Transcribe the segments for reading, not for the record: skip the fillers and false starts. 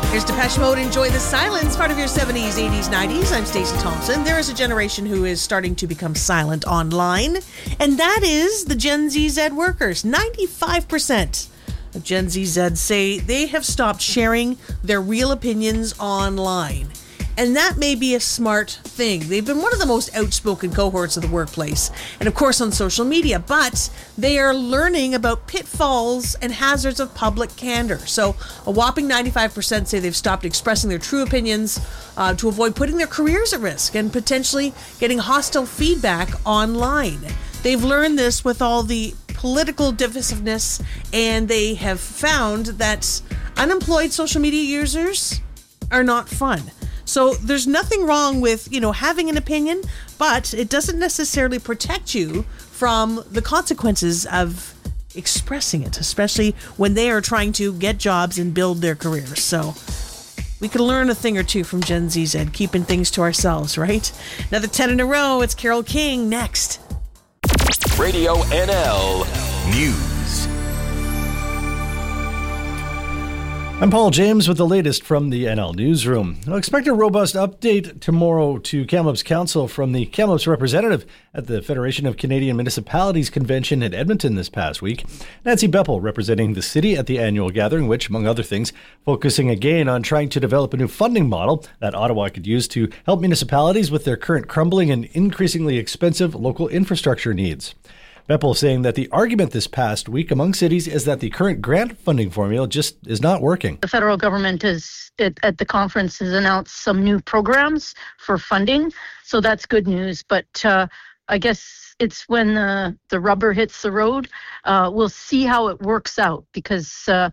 Here's Depeche Mode, Enjoy the Silence, part of your 70s, 80s, 90s. I'm Stacey Thompson. There is a generation who is starting to become silent online, and that is the Gen Z workers. 95% of Gen Z say they have stopped sharing their real opinions online. And that may be a smart thing. They've been one of the most outspoken cohorts of the workplace, and of course on social media, but they are learning about pitfalls and hazards of public candor. So a whopping 95% say they've stopped expressing their true opinions to avoid putting their careers at risk and potentially getting hostile feedback online. They've learned this with all the political divisiveness, and they have found that unemployed social media users are not fun. So there's nothing wrong with, having an opinion, but it doesn't necessarily protect you from the consequences of expressing it, especially when they are trying to get jobs and build their careers. So we could learn a thing or two from Gen Z, keeping things to ourselves, right? Another 10 in a row. It's Carole King next. Radio NL News. I'm Paul James with the latest from the NL Newsroom. I'll expect a robust update tomorrow to Kamloops Council from the Kamloops representative at the Federation of Canadian Municipalities Convention in Edmonton this past week. Nancy Beppel representing the city at the annual gathering, which, among other things, focusing again on trying to develop a new funding model that Ottawa could use to help municipalities with their current crumbling and increasingly expensive local infrastructure needs. Beppel saying that the argument this past week among cities is that the current grant funding formula just is not working. The federal government at the conference has announced some new programs for funding, so that's good news. But I guess it's when the rubber hits the road. We'll see how it works out, because the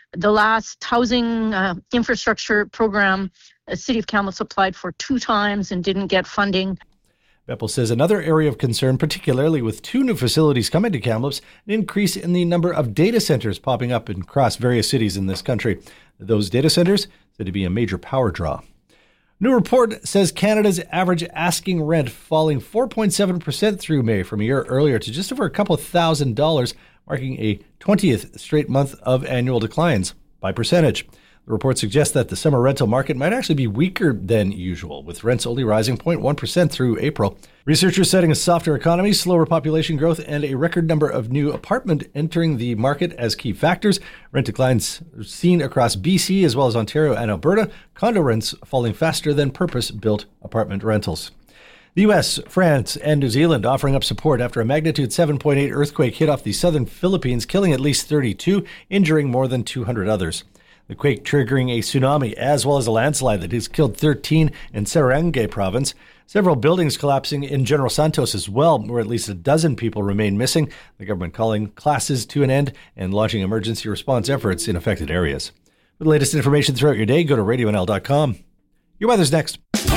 last housing infrastructure program, the City of Kamloops applied for 2 times and didn't get funding. Beppel says another area of concern, particularly with 2 new facilities coming to Kamloops, an increase in the number of data centers popping up across various cities in this country. Those data centers said to be a major power draw. New report says Canada's average asking rent falling 4.7% through May from a year earlier to just over a couple of $1,000, marking a 20th straight month of annual declines by percentage. The report suggests that the summer rental market might actually be weaker than usual, with rents only rising 0.1% through April. Researchers citing a softer economy, slower population growth, and a record number of new apartment entering the market as key factors. Rent declines seen across BC as well as Ontario and Alberta, condo rents falling faster than purpose-built apartment rentals. The U.S., France, and New Zealand offering up support after a magnitude 7.8 earthquake hit off the southern Philippines, killing at least 32, injuring more than 200 others. The quake triggering a tsunami as well as a landslide that has killed 13 in Serengeti province. Several buildings collapsing in General Santos as well, where at least a dozen people remain missing. The government calling classes to an end and launching emergency response efforts in affected areas. For the latest information throughout your day, go to radionl.com. Your weather's next.